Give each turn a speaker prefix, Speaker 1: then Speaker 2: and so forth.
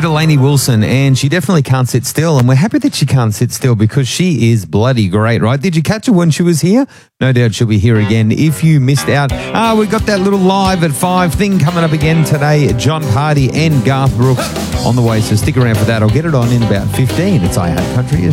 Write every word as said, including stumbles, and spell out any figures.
Speaker 1: to Lainey Wilson, and she definitely can't sit still, and we're happy that she can't sit still because she is bloody great, right? Did you catch her when she was here? No doubt she'll be here again if you missed out. Ah, we've got that little live at five thing coming up again today. John Party and Garth Brooks on the way, so stick around for that. I'll get it on in about fifteen. It's iHeart Country.